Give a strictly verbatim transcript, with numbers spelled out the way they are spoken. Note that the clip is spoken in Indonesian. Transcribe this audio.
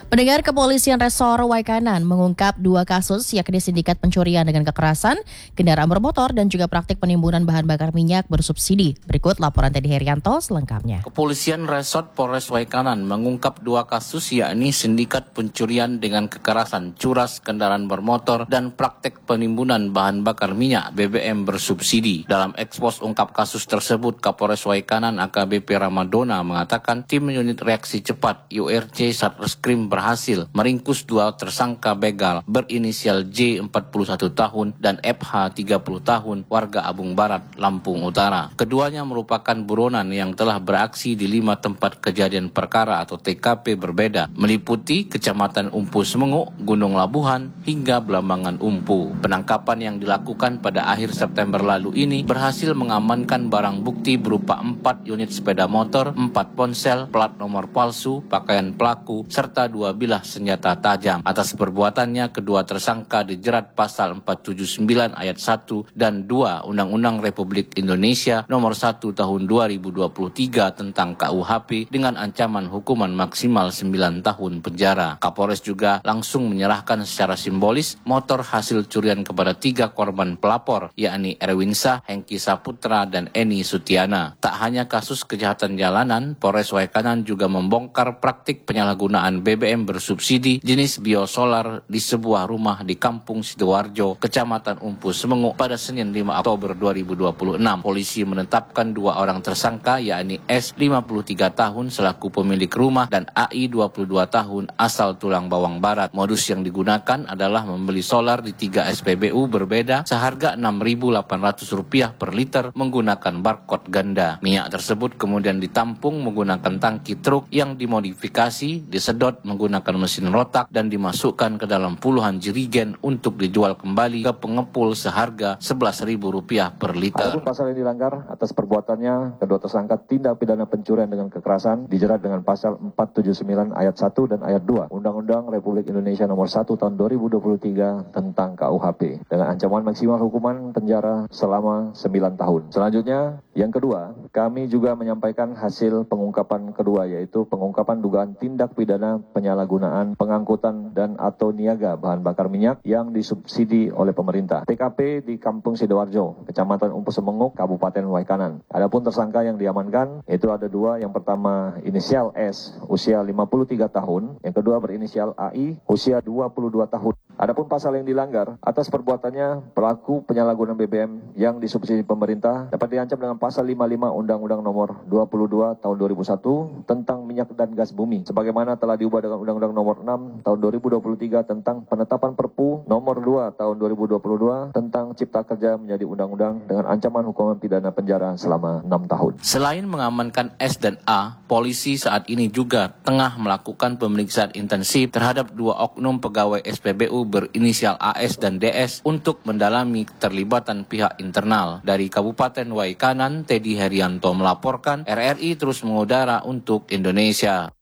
Pendengar, Kepolisian Resor Waikanan mengungkap dua kasus yakni sindikat pencurian dengan kekerasan, kendaraan bermotor dan juga praktik penimbunan bahan bakar minyak bersubsidi. Berikut laporan Teddy Herianto selengkapnya. Kepolisian Resort Polres Waikanan mengungkap dua kasus yakni sindikat pencurian dengan kekerasan, curas kendaraan bermotor dan praktik penimbunan bahan bakar minyak B B M bersubsidi. Dalam ekspos ungkap kasus tersebut, Kapolres Waikanan A K B P Ramadona mengatakan tim unit reaksi cepat U R C Satreskrim berhasil meringkus dua tersangka begal berinisial J empat puluh satu tahun dan F H tiga puluh tahun warga Abung Barat, Lampung Utara. Keduanya merupakan buronan yang telah beraksi di lima tempat kejadian perkara atau T K P berbeda, meliputi Kecamatan Umpu Semenguk, Gunung Labuhan, hingga Belambangan Umpu. Penangkapan yang dilakukan pada akhir September lalu ini berhasil mengamankan barang bukti berupa empat unit sepeda motor, empat ponsel, plat nomor palsu, pakaian pelaku, serta dua bilah senjata tajam. Atas perbuatannya, kedua tersangka dijerat pasal empat tujuh sembilan ayat satu dan dua Undang-Undang Republik Indonesia nomor satu tahun dua ribu dua puluh tiga tentang K U H P dengan ancaman hukuman maksimal sembilan tahun penjara. Kapolres juga langsung menyerahkan secara simbolis motor hasil curian kepada tiga korban pelapor, yakni Erwin Sah, Hengki Saputra, dan Eni Sutiana. Tak hanya kasus kejahatan jalanan, Polres Waikanan juga membongkar praktik penyalahgunaan B B M bersubsidi jenis biosolar di sebuah rumah di Kampung Sidoarjo, Kecamatan Umpu Semenguk pada Senin lima Oktober dua ribu dua puluh enam. Polisi menetapkan dua orang tersangka, yakni S lima puluh tiga tahun selaku pemilik rumah dan A I dua puluh dua tahun asal Tulang Bawang Barat. Modus yang digunakan adalah membeli solar di tiga S P B U berbeda seharga enam ribu delapan ratus rupiah per liter menggunakan barcode ganda. Minyak tersebut kemudian ditampung menggunakan tangki truk yang dimodifikasi, disedot menggunakan mesin rotak dan dimasukkan ke dalam puluhan jerigen untuk dijual kembali ke pengepul seharga sebelas ribu rupiah per liter. Adapun pasal yang dilanggar atas perbuatannya, kedua tersangka tindak pidana pencurian dengan kekerasan dijerat dengan pasal empat tujuh sembilan ayat satu dan ayat dua Undang-Undang Republik Indonesia nomor satu tahun dua ribu dua puluh tiga tentang K U H P dengan ancaman maksimal hukuman penjara selama sembilan tahun. Selanjutnya, yang kedua, kami juga menyampaikan hasil pengungkapan kedua, yaitu pengungkapan dugaan tindak pidana penyalahgunaan pengangkutan dan atau niaga bahan bakar minyak yang disubsidi oleh pemerintah. T K P di Kampung Sidoarjo, Kecamatan Umpu Semenguk, Kabupaten Waikanan. Adapun tersangka yang diamankan itu ada dua. Yang pertama inisial S, usia lima puluh tiga tahun. Yang kedua berinisial A I, usia dua puluh dua tahun. Adapun pasal yang dilanggar atas perbuatannya, pelaku penyalahgunaan B B M yang disubsidi pemerintah dapat diancam dengan pasal lima puluh lima Undang-Undang nomor dua puluh dua tahun dua ribu satu tentang minyak dan gas bumi, sebagaimana telah diubah dengan Undang-Undang nomor enam tahun dua ribu dua puluh tiga tentang penetapan Perpu nomor dua tahun dua ribu dua puluh dua tentang Cipta Kerja menjadi undang-undang dengan ancaman hukuman pidana penjara selama enam tahun. Selain mengamankan S dan A, polisi saat ini juga tengah melakukan pemeriksaan intensif terhadap dua oknum pegawai S P B U berinisial A S dan D S untuk mendalami keterlibatan pihak internal. Dari Kabupaten Waikanan, Teddy Herianto melaporkan. R R I terus mengudara untuk Indonesia.